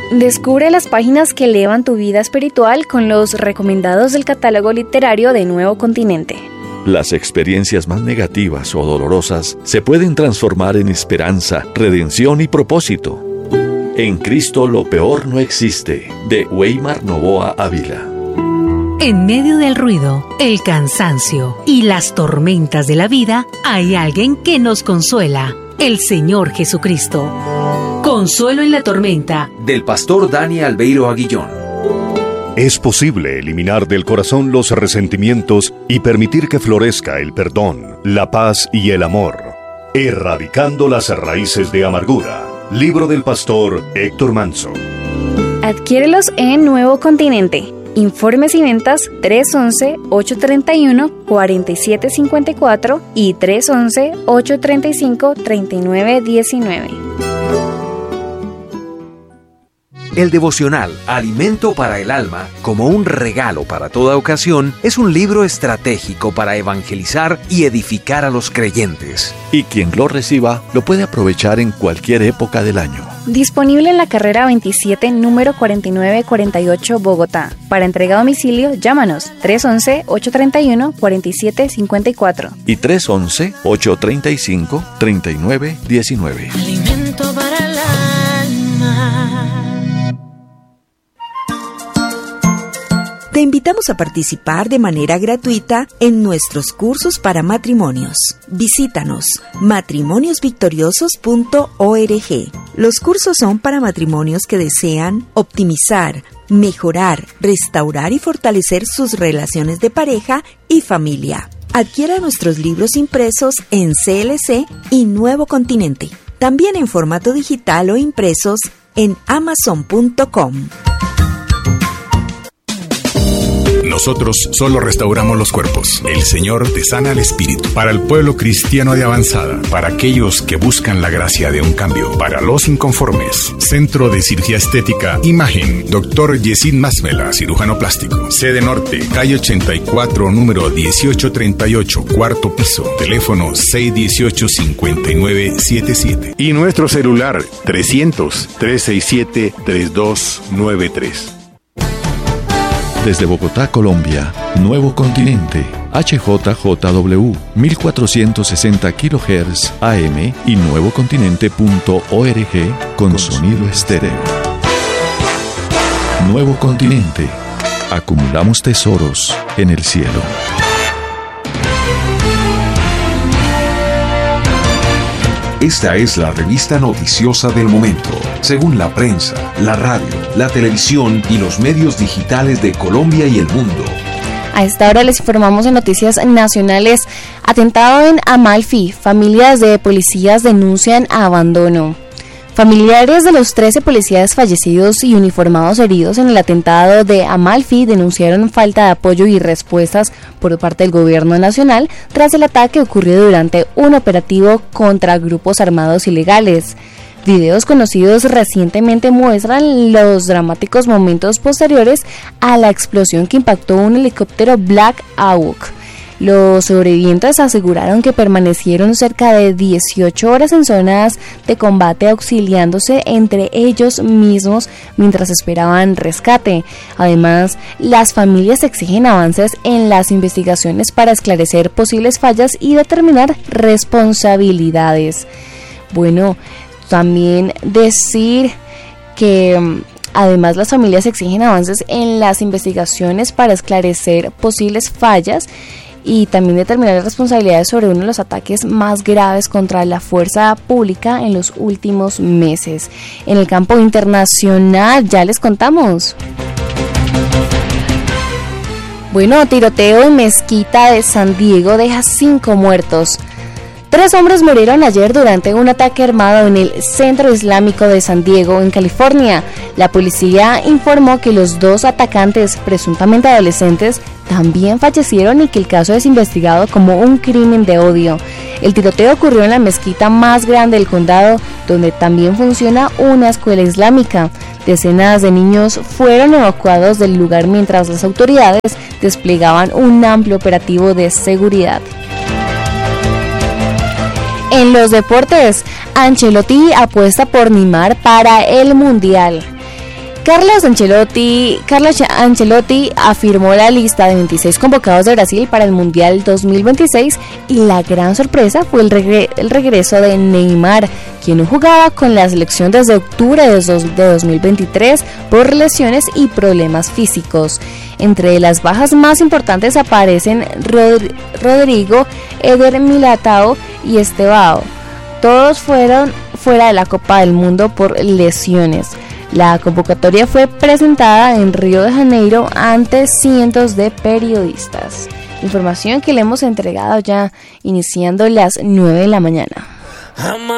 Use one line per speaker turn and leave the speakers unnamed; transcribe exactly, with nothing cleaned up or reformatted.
Descubre las páginas que elevan tu vida espiritual con los recomendados del catálogo literario de Nuevo Continente.
Las experiencias más negativas o dolorosas se pueden transformar en esperanza, redención y propósito. En Cristo lo peor no existe, de Weimar Novoa Ávila.
En medio del ruido, el cansancio y las tormentas de la vida, hay alguien que nos consuela, el Señor Jesucristo. Consuelo en la tormenta,
del pastor Dani Albeiro Aguillón.
Es posible eliminar del corazón los resentimientos y permitir que florezca el perdón, la paz y el amor, erradicando las raíces de amargura. Libro del pastor Héctor Manso.
Adquiérelos en Nuevo Continente. Informes y ventas tres once, ocho treinta y uno, cuarenta y siete cincuenta y cuatro y tres once, ocho treinta y cinco, treinta y nueve diecinueve.
El devocional Alimento para el Alma, como un regalo para toda ocasión, es un libro estratégico para evangelizar y edificar a los creyentes.
Y quien lo reciba lo puede aprovechar en cualquier época del año.
Disponible en la carrera veintisiete, número cuarenta y nueve cuarenta y ocho, Bogotá. Para entrega a domicilio, llámanos tres once, ocho treinta y uno, cuarenta y siete cincuenta y cuatro.
Y tres once, ocho treinta y cinco, treinta y nueve diecinueve.
Alimento para el alma.
Te invitamos a participar de manera gratuita en nuestros cursos para matrimonios. Visítanos matrimonios victoriosos punto org. Los cursos son para matrimonios que desean optimizar, mejorar, restaurar y fortalecer sus relaciones de pareja y familia. Adquiera nuestros libros impresos en C L C y Nuevo Continente. También en formato digital o impresos en amazon punto com.
Nosotros solo restauramos los cuerpos. El Señor te sana el espíritu. Para el pueblo cristiano de avanzada, para aquellos que buscan la gracia de un cambio, para los inconformes. Centro de Cirugía Estética Imagen. Doctor Yesid Masmela, cirujano plástico. Sede Norte, calle ochenta y cuatro, número dieciocho treinta y ocho, cuarto piso. Teléfono seis uno ocho, cinco nueve siete siete. Y nuestro celular trescientos, trescientos sesenta y siete, treinta y dos noventa y tres.
Desde Bogotá, Colombia, Nuevo Continente, H J J W, mil cuatrocientos sesenta kilohertz A M y nuevocontinente punto org con sonido estéreo. Nuevo Continente, acumulamos tesoros en el cielo.
Esta es la revista noticiosa del momento, según la prensa, la radio, la televisión y los medios digitales de Colombia y el mundo.
A esta hora les informamos en noticias nacionales. Atentado en Amalfi, familias de policías denuncian abandono. Familiares de los trece policías fallecidos y uniformados heridos en el atentado de Amalfi denunciaron falta de apoyo y respuestas por parte del gobierno nacional tras el ataque ocurrido durante un operativo contra grupos armados ilegales. Videos conocidos recientemente muestran los dramáticos momentos posteriores a la explosión que impactó un helicóptero Black Hawk. Los sobrevivientes aseguraron que permanecieron cerca de dieciocho horas en zonas de combate auxiliándose entre ellos mismos mientras esperaban rescate. Además, las familias exigen avances en las investigaciones para esclarecer posibles fallas y determinar responsabilidades. Bueno, también decir que además las familias exigen avances en las investigaciones para esclarecer posibles fallas y también determinar las responsabilidades sobre uno de los ataques más graves contra la fuerza pública en los últimos meses. En el campo internacional ya les contamos. Bueno, tiroteo en mezquita de San Diego deja cinco muertos. Tres hombres murieron ayer durante un ataque armado en el Centro Islámico de San Diego, en California. La policía informó que los dos atacantes, presuntamente adolescentes, también fallecieron y que el caso es investigado como un crimen de odio. El tiroteo ocurrió en la mezquita más grande del condado, donde también funciona una escuela islámica. Decenas de niños fueron evacuados del lugar mientras las autoridades desplegaban un amplio operativo de seguridad. En los deportes, Ancelotti apuesta por Neymar para el Mundial. Carlos Ancelotti, Carlos Ancelotti afirmó la lista de veintiséis convocados de Brasil para el Mundial dos mil veintiséis y la gran sorpresa fue el, regre- el regreso de Neymar, quien no jugaba con la selección desde octubre de dos mil veintitrés por lesiones y problemas físicos. Entre las bajas más importantes aparecen Rod- Rodrigo, Eder Militão y Estevao. Todos fueron fuera de la Copa del Mundo por lesiones. La convocatoria fue presentada en Río de Janeiro ante cientos de periodistas. Información que le hemos entregado ya iniciando las nueve de la mañana.